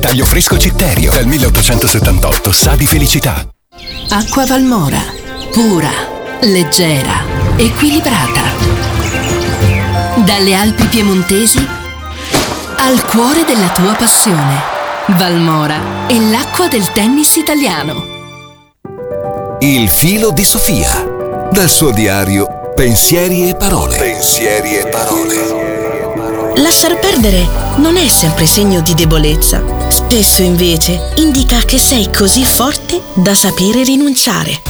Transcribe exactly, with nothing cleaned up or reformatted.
Taglio fresco Citterio. Dal milleottocentosettantotto sa di felicità. Acqua Valmora. Pura, leggera, equilibrata. Dalle Alpi piemontesi al cuore della tua passione. Valmora è l'acqua del tennis italiano. Il filo di Sofia. Dal suo diario Pensieri e parole. Pensieri e parole. Lasciar perdere non è sempre segno di debolezza. Spesso invece indica che sei così forte da sapere rinunciare.